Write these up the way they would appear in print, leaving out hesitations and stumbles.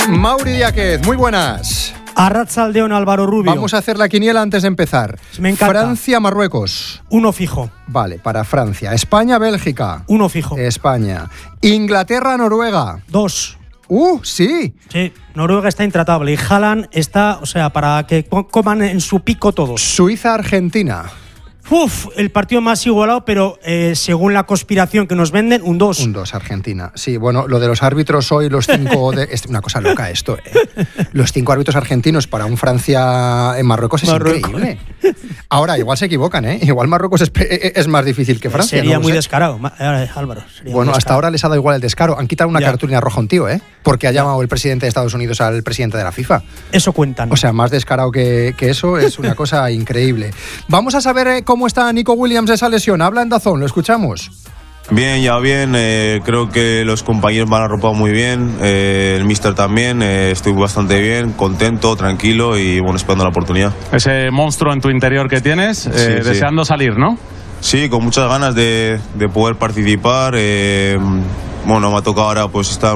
Mauri Diáquez, muy buenas. Arratsaldeon, Álvaro Rubio. Vamos a hacer la quiniela antes de empezar. Me encanta. Francia, Marruecos. 1 fijo. Vale, para Francia. España, Bélgica. 1 fijo. España. Inglaterra, Noruega. 2. Sí. Sí, Noruega está intratable y Haaland está, para que coman en su pico todos. Suiza, Argentina. El partido más igualado, pero según la conspiración que nos venden, un 2. Un 2, Argentina. Sí, bueno, lo de los árbitros hoy, los 5... Es una cosa loca esto, Los 5 árbitros argentinos para un Francia en Marruecos es increíble. Ahora, igual se equivocan, Igual Marruecos es más difícil que Francia. Sería muy descarado, Álvaro. Bueno, hasta ahora les ha dado igual el descaro. Han quitado una cartulina roja a un tío, Porque ha llamado el presidente de Estados Unidos al presidente de la FIFA. Eso cuentan. O sea, más descarado que eso es una cosa increíble. Vamos a saber cómo está Nico Williams de esa lesión. Habla en DAZN, lo escuchamos. Bien, ya bien. Creo que los compañeros me han arropado muy bien. El míster también. Estoy bastante bien, contento, tranquilo y esperando la oportunidad. Ese monstruo en tu interior que tienes, deseando salir, ¿no? Sí, con muchas ganas de poder participar. Me ha tocado ahora estar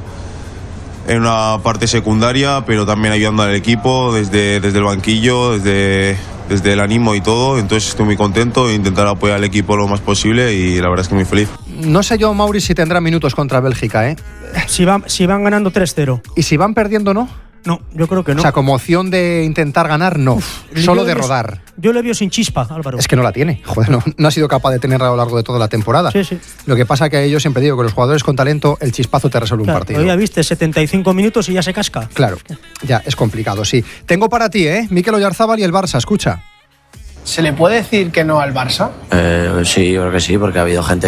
en una parte secundaria, pero también ayudando al equipo desde el banquillo, desde el ánimo y todo. Entonces estoy muy contento e intentar apoyar al equipo lo más posible y la verdad es que muy feliz. No sé yo, Mauri, si tendrá minutos contra Bélgica, Si van ganando 3-0. ¿Y si van perdiendo, no? No, yo creo que no. O sea, como opción de intentar ganar, no. Solo de rodar. Yo le veo sin chispa, Álvaro. Es que no la tiene. Joder, no ha sido capaz de tenerla a lo largo de toda la temporada. Sí. Lo que pasa que yo siempre digo que los jugadores con talento, el chispazo te resuelve un partido. Ya viste, 75 minutos y ya se casca. Claro, ya es complicado, sí. Tengo para ti, Mikel Oyarzábal y el Barça, escucha. ¿Se le puede decir que no al Barça? Sí, yo creo que sí, porque ha habido gente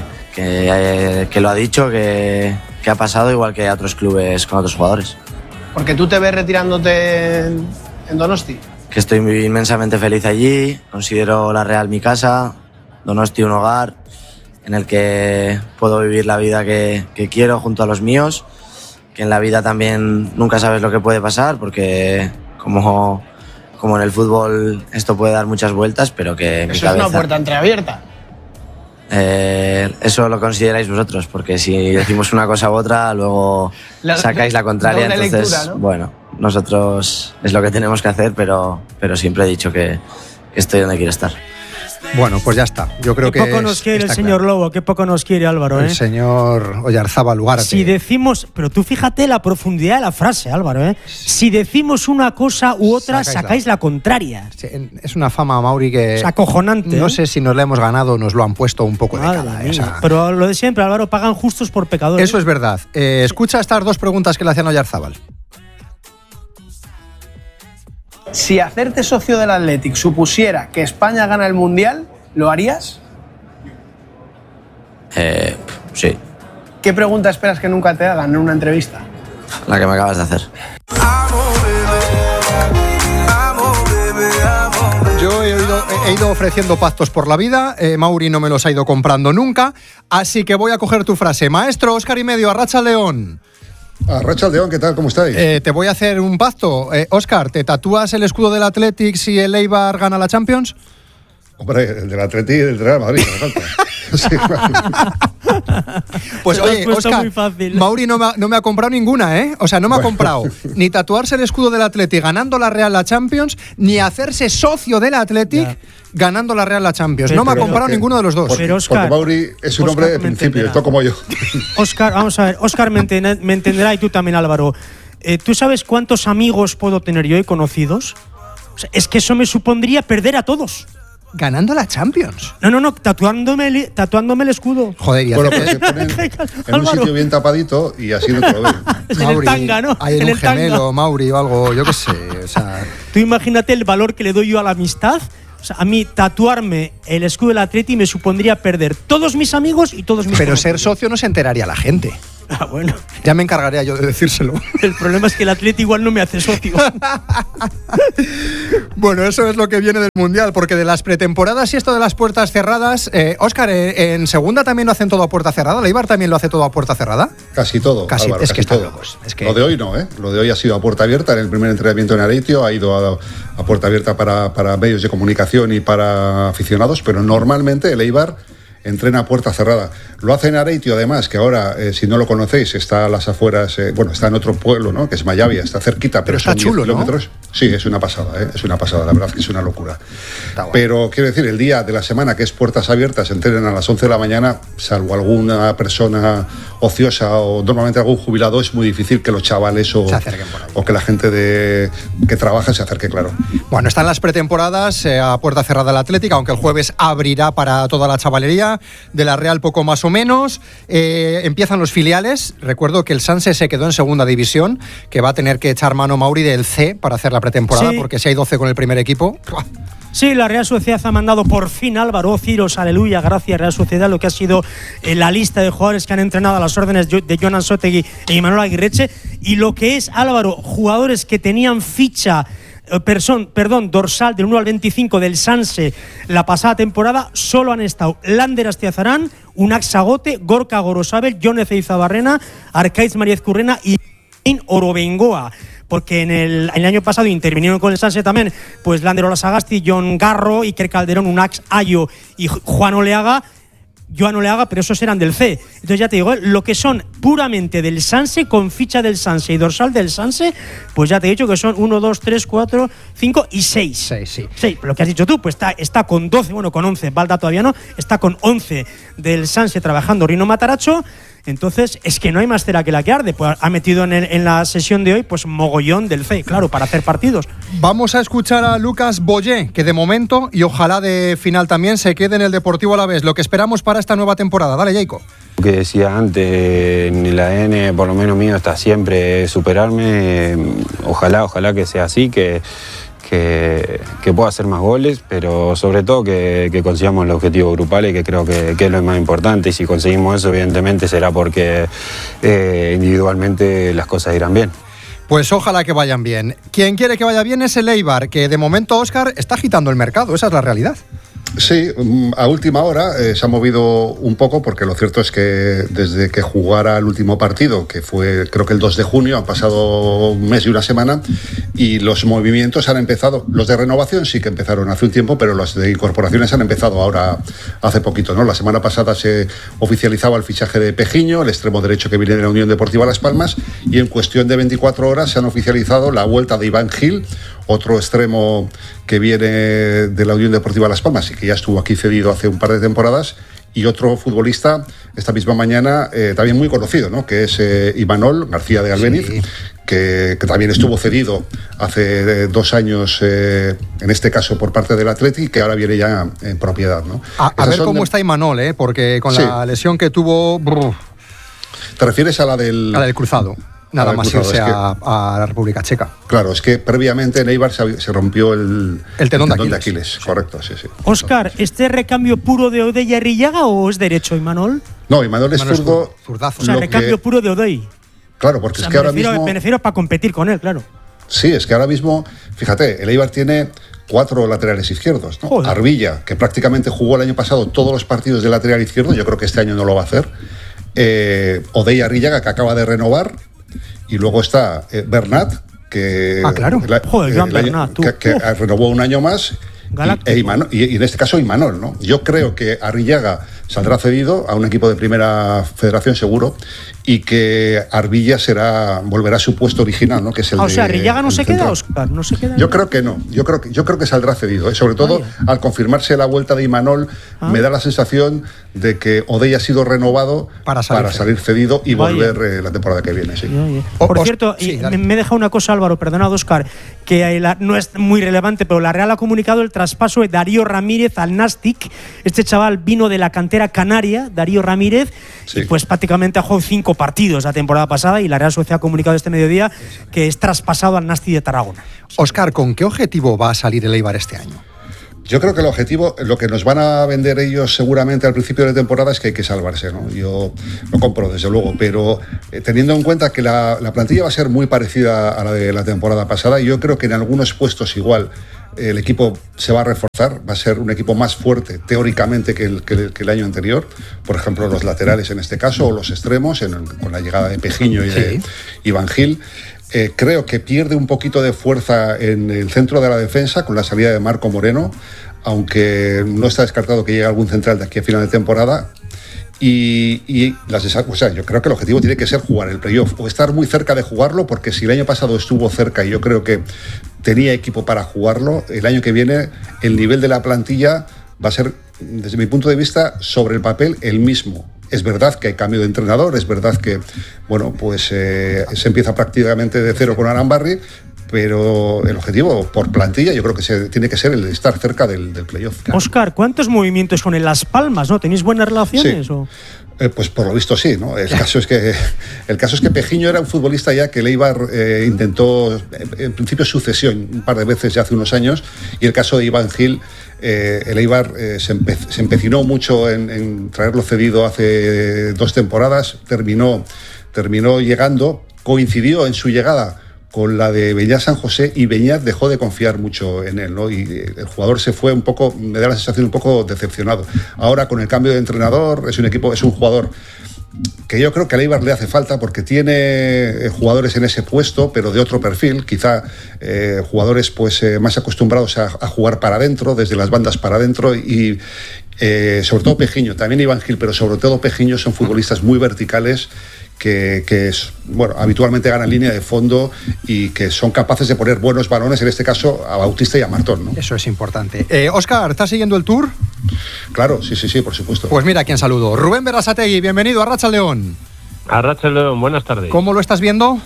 que lo ha dicho, que ha pasado igual que a otros clubes con otros jugadores. Porque tú te ves retirándote en Donosti. Que estoy inmensamente feliz allí, considero la Real mi casa, Donosti un hogar en el que puedo vivir la vida que quiero junto a los míos, que en la vida también nunca sabes lo que puede pasar, porque como en el fútbol esto puede dar muchas vueltas, pero que eso mi cabeza... es una puerta entreabierta. Eso lo consideráis vosotros, porque si decimos una cosa u otra, luego sacáis la contraria. Entonces, lectura, ¿no? Bueno, nosotros es lo que tenemos que hacer, pero siempre he dicho que estoy donde quiero estar. Bueno, pues ya está. Yo creo que poco nos quiere el señor claro. Lobo, qué poco nos quiere Álvaro, El señor Oyarzábal Ugarte. Si decimos, pero tú fíjate la profundidad de la frase, Álvaro, Si decimos una cosa u otra, sacáis la contraria. Sí, es una fama, Mauri, que es acojonante. No sé si nos la hemos ganado o nos lo han puesto un poco de cada. Pero lo de siempre, Álvaro, pagan justos por pecadores. Eso es verdad. Escucha estas 2 preguntas que le hacían a Oyarzábal. Si hacerte socio del Athletic supusiera que España gana el Mundial, ¿lo harías? Sí. ¿Qué pregunta esperas que nunca te hagan en una entrevista? La que me acabas de hacer. Yo he ido ofreciendo pactos por la vida, Mauri no me los ha ido comprando nunca, así que voy a coger tu frase. Maestro, Óscar y medio, Arratsaldeon. Arratsaldeon, ¿qué tal? ¿Cómo estáis? Te voy a hacer un pacto. Óscar, ¿te tatúas el escudo del Athletic si el Eibar gana la Champions? Hombre, el del Athletic y el del Real Madrid, no me falta. Sí, pues oye, Óscar, Mauri no me ha comprado ninguna, O sea, no me ha comprado ni tatuarse el escudo del Athletic ganando la Real la Champions, ni hacerse socio del Athletic ganando la Real la Champions. No me ha comprado ninguno de los dos. Porque Mauri es un hombre de principio, esto como yo. Óscar, vamos a ver, Óscar me entenderá y tú también, Álvaro. ¿Tú sabes cuántos amigos puedo tener yo y conocidos? O sea, es que eso me supondría perder a todos. Ganando la Champions. No, tatuándome el escudo. Joder, bueno, pues se ponen en un sitio bien tapadito y así no te lo ven. En el tanga, ¿no? Hay en un gemelo, Mauri o algo, yo qué sé. O sea. Tú imagínate el valor que le doy yo a la amistad. O sea, a mí tatuarme el escudo del Atleti me supondría perder todos mis amigos y todos mis Pero conocidos. ser socio no se enteraría la gente. Ah, bueno. Ya me encargaría yo de decírselo. El problema es que el Atleti igual no me hace socio. Bueno, eso es lo que viene del Mundial, porque de las pretemporadas y esto de las puertas cerradas, Óscar, ¿en segunda también lo hacen todo a puerta cerrada? ¿La Eibar también lo hace todo a puerta cerrada? Casi todo, Casi, Álvaro, es que están todo. locos. Es que... Lo de hoy no, Lo de hoy ha sido a puerta abierta. En el primer entrenamiento en Areitio ha ido a puerta abierta para medios de comunicación y para aficionados, pero normalmente el Eibar entrena a puerta cerrada. Lo hace en Areitio, además, que ahora, si no lo conocéis, está a las afueras, está en otro pueblo, ¿no? Que es Mayavia, está cerquita, pero está son 10 chulo, kilómetros. ¿No? Sí, es una pasada, es una pasada, la verdad que es una locura. Pero quiero decir, el día de la semana que es puertas abiertas, entrenan a las 11 de la mañana, salvo alguna persona ociosa o normalmente algún jubilado, es muy difícil que los chavales o que la gente que trabaja se acerque, claro. Bueno, están las pretemporadas a puerta cerrada el Atlético, aunque el jueves abrirá para toda la chavalería de la Real poco más o menos. Empiezan los filiales. Recuerdo que el Sanse se quedó en segunda división, que va a tener que echar mano Mauri del C para hacer la pretemporada, porque si hay 12 con el primer equipo... Sí, la Real Sociedad ha mandado por fin, Álvaro Ciros, aleluya, gracias Real Sociedad, lo que ha sido la lista de jugadores que han entrenado a las órdenes de Jonan Sotegui e Imanol Aguirreche, y lo que es, Álvaro, jugadores que tenían ficha, dorsal del 1 al 25 del Sanse la pasada temporada, solo han estado Lander Astiazarán, Unax Sagote, Gorka Gorosabel, Jon Eizabarrena, Arcaiz Mariez Currena y Orobengoa. Porque en el año pasado intervinieron con el Sanse también pues Lander Olasagasti, John Garro, Iker Calderón, Unax Ayo y Joan Oleaga, pero esos eran del C. Entonces ya te digo, lo que son puramente del Sanse, con ficha del Sanse y dorsal del Sanse, pues ya te he dicho que son 1, 2, 3, 4, 5 y 6. 6, sí. 6, lo que has dicho tú, pues está con 12, bueno, con 11, Balda todavía no, está con 11 del Sanse trabajando Rino Mataracho. Entonces, es que no hay más cera que la que arde. Pues ha metido en la sesión de hoy pues mogollón del C, claro, para hacer partidos. Vamos a escuchar a Lucas Boyé, que de momento, y ojalá de final también, se quede en el Deportivo Alavés. Lo que esperamos para esta nueva temporada. Dale, Jacob. Lo que decía antes, en el ADN, por lo menos mío, está siempre superarme. Ojalá que sea así, que pueda hacer más goles, pero sobre todo que consigamos el objetivo grupal, y que creo que es lo más importante. Y si conseguimos eso, evidentemente será porque individualmente las cosas irán bien. Pues ojalá que vayan bien. Quien quiere que vaya bien es el Eibar, que de momento, Óscar, está agitando el mercado. Esa es la realidad. Sí, a última hora se ha movido un poco, porque lo cierto es que desde que jugara el último partido, que fue creo que el 2 de junio, han pasado un mes y una semana, y los movimientos han empezado. Los de renovación sí que empezaron hace un tiempo, pero los de incorporaciones han empezado ahora hace poquito, ¿no? La semana pasada se oficializaba el fichaje de Pejiño, el extremo derecho que viene de la Unión Deportiva Las Palmas, y en cuestión de 24 horas se han oficializado la vuelta de Iván Gil, otro extremo que viene de la Unión Deportiva Las Palmas y que ya estuvo aquí cedido hace un par de temporadas, y otro futbolista esta misma mañana también muy conocido, ¿no? Que es Imanol García de Albéniz, sí, que también estuvo cedido hace 2 años, en este caso por parte del Atleti, que ahora viene ya en propiedad, ¿no? A ver cómo está Imanol, porque con la lesión que tuvo... ¿Te refieres a la del cruzado? Nada más irse a la República Checa. Claro, es que previamente en Eibar se rompió el tendón de Aquiles. Correcto, sí. Óscar, ¿este recambio puro de Odey y Arrillaga o es derecho, Imanol? No, Imanol es zurdo. Zurdazo. O sea, recambio puro de Odey. Claro, porque es que ahora mismo... Me refiero para competir con él, claro. Sí, es que ahora mismo, fíjate, el Eibar tiene 4 laterales izquierdos, ¿no? Joder. Arbilla, que prácticamente jugó el año pasado todos los partidos de lateral izquierdo, yo creo que este año no lo va a hacer. Odey Arrillaga, que acaba de renovar. Y luego está Bernat, que, claro. que renovó un año más, y en este caso Imanol, ¿no? Yo creo que Arrillaga saldrá cedido a un equipo de primera federación seguro, y que Arbilla volverá a su puesto original, ¿no? Que es el o sea, Arrillaga no se queda, Óscar, no se queda. Yo creo que no, yo creo que saldrá cedido, sobre todo al confirmarse la vuelta de Imanol. Me da la sensación de que Odey ha sido renovado para salir cedido y volver la temporada que viene, sí. Por cierto, me he dejado una cosa, Álvaro, perdonad, Óscar, que no es muy relevante, pero la Real ha comunicado el traspaso de Darío Ramírez al Nastic. Este chaval vino de la cantera canaria, Darío Ramírez, y pues prácticamente ha jugado 5 partidos la temporada pasada, y la Real Sociedad ha comunicado este mediodía que es traspasado al Nastic de Tarragona. Óscar, ¿con qué objetivo va a salir el Eibar este año? Yo creo que el objetivo, lo que nos van a vender ellos seguramente al principio de temporada, es que hay que salvarse, ¿no? Yo lo compro, desde luego, pero teniendo en cuenta que la plantilla va a ser muy parecida a la de la temporada pasada, yo creo que en algunos puestos igual El equipo se va a reforzar, va a ser un equipo más fuerte teóricamente que el año anterior. Por ejemplo, los laterales en este caso, o los extremos, con la llegada de Pejiño y de Iván Gil. Creo que pierde un poquito de fuerza en el centro de la defensa con la salida de Marco Moreno, aunque no está descartado que llegue algún central de aquí a final de temporada. Yo creo que el objetivo tiene que ser jugar el playoff o estar muy cerca de jugarlo, porque si el año pasado estuvo cerca y yo creo que tenía equipo para jugarlo, el año que viene el nivel de la plantilla va a ser, desde mi punto de vista, sobre el papel el mismo. Es verdad que hay cambio de entrenador, es verdad que se empieza prácticamente de cero con Arambarri, pero el objetivo por plantilla yo creo que tiene que ser el de estar cerca del playoff. Claro. Óscar, ¿cuántos movimientos con el Las Palmas, no? ¿Tenéis buenas relaciones? Sí. ¿O? Pues por lo visto sí, ¿no? El caso es que Pejiño era un futbolista ya que el Eibar intentó en principio sucesión un par de veces ya hace unos años, y el caso de Iván Gil, el Eibar se empecinó mucho en traerlo cedido hace 2 temporadas, terminó llegando, coincidió en su llegada con la de Beñat San José, y Beñat dejó de confiar mucho en él, ¿no? Y el jugador se fue un poco, me da la sensación, un poco decepcionado. Ahora, con el cambio de entrenador, es un jugador que yo creo que a Eibar le hace falta, porque tiene jugadores en ese puesto, pero de otro perfil, quizá jugadores más acostumbrados a jugar para adentro, desde las bandas para adentro, y sobre todo Pejiño, también Iván Gil, pero sobre todo Pejiño, son futbolistas muy verticales que habitualmente ganan línea de fondo y que son capaces de poner buenos balones, en este caso a Bautista y a Martón, ¿no? Eso es importante. Óscar, ¿estás siguiendo el Tour? Claro, sí, por supuesto. Pues mira quién saludo. Rubén Berasategui, bienvenido a Arratsaldeon. Arratsaldeon, buenas tardes. ¿Cómo lo estás viendo?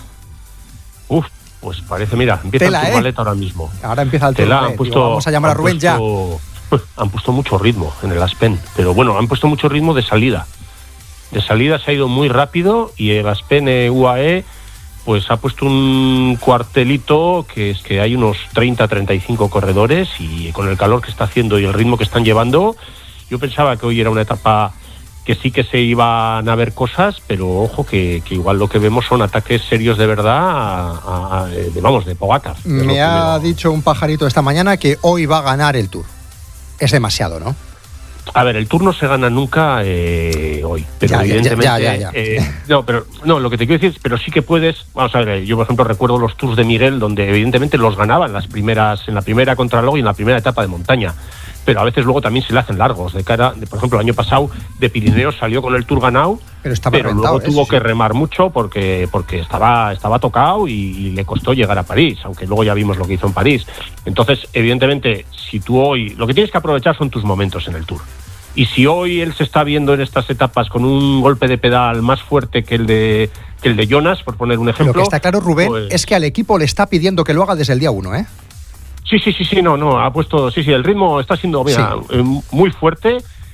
Pues parece, mira, empieza el Tourmalet ahora mismo. Ahora empieza el Tourmalet. Vamos a llamar a Rubén ya. Han puesto mucho ritmo en el Aspen, pero bueno, han puesto mucho ritmo de salida. De salida se ha ido muy rápido, y el Aspen UAE pues ha puesto un cuartelito que es que hay unos 30-35 corredores, y con el calor que está haciendo y el ritmo que están llevando, yo pensaba que hoy era una etapa que sí que se iban a ver cosas, pero ojo que igual lo que vemos son ataques serios de verdad de Pogacar. Me ha dicho un pajarito esta mañana que hoy va a ganar el Tour. Es demasiado, ¿no? A ver, el Tour no se gana nunca hoy, pero evidentemente... lo que te quiero decir es, pero sí que puedes... Vamos a ver, yo por ejemplo recuerdo los Tours de Miguel, donde evidentemente los ganaba en la primera contrarreloj y en la primera etapa de montaña, pero a veces luego también se le hacen largos, por ejemplo el año pasado de Pirineos salió con el Tour ganado, pero luego tuvo que remar mucho porque estaba tocado y le costó llegar a París, aunque luego ya vimos lo que hizo en París. Entonces, evidentemente, si tú hoy... Lo que tienes que aprovechar son tus momentos en el Tour. Y si hoy él se está viendo en estas etapas con un golpe de pedal más fuerte que el de Jonas, por poner un ejemplo... Lo que está claro, Rubén, es que al equipo le está pidiendo que lo haga desde el día 1, ¿eh? Sí, ha puesto... Sí, el ritmo está siendo muy fuerte,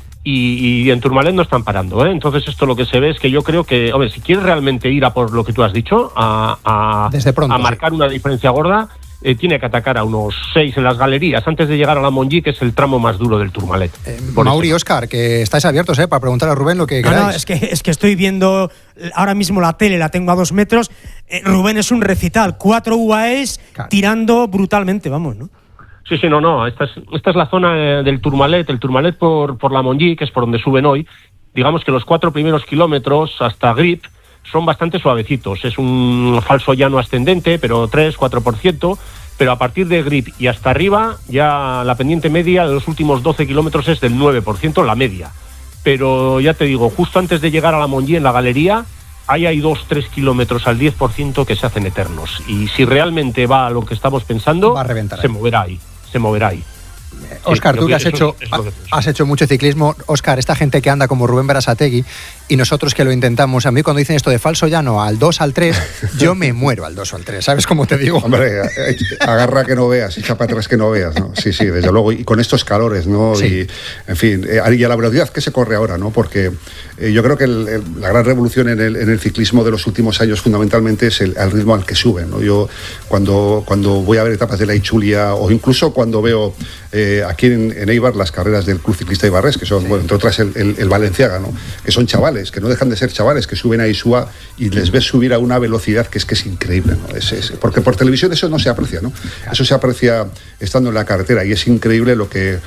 y en Tourmalet no están parando, ¿eh? Entonces esto lo que se ve es que yo creo que, hombre, si quieres realmente ir a por lo que tú has dicho, a marcar una diferencia gorda, tiene que atacar a unos 6 en las galerías antes de llegar a la Montjuïc, que es el tramo más duro del Tourmalet. Mauri, Óscar, que estáis abiertos para preguntar a Rubén lo que queráis. No, es que estoy viendo ahora mismo la tele, la tengo a 2 metros. Rubén es un recital, 4 UAEs tirando brutalmente, vamos, ¿no? Sí, esta es la zona del Tourmalet. El Tourmalet por la Montjuïc, que es por donde suben hoy. Digamos que los 4 primeros kilómetros hasta Grip son bastante suavecitos. Es un falso llano ascendente, pero 3-4%, pero a partir de Grip y hasta arriba, ya la pendiente media de los últimos 12 kilómetros es del 9%, la media. Pero ya te digo, justo antes de llegar a la Montjuïc, en la galería, ahí hay 2-3 kilómetros al 10% que se hacen eternos. Y si realmente va a lo que estamos pensando, va a reventar, se moverá ahí. Óscar, tú que has hecho mucho ciclismo, Óscar, esta gente que anda como Rubén Berasategui y nosotros que lo intentamos, a mí cuando dicen esto de falso llano al 2 al 3, yo me muero al 2 o al 3, ¿sabes cómo te digo? Hombre, agarra que no veas, echa para atrás que no veas, ¿no? Sí, desde luego, y con estos calores, ¿no? Sí. Y, en fin, y a la velocidad que se corre ahora, ¿no? Porque yo creo que la gran revolución en el ciclismo de los últimos años fundamentalmente es el ritmo al que suben, ¿no? Yo cuando voy a ver etapas de la Itzulia, o incluso cuando veo aquí en Eibar las carreras del Club Ciclista Eibarrés, que son, bueno, entre otras el Balenciaga, ¿no? Que son chavales, que no dejan de ser chavales, que suben a Isua y les ves subir a una velocidad que es increíble, ¿no? Porque por televisión eso no se aprecia, ¿no? Eso se aprecia estando en la carretera y es increíble lo que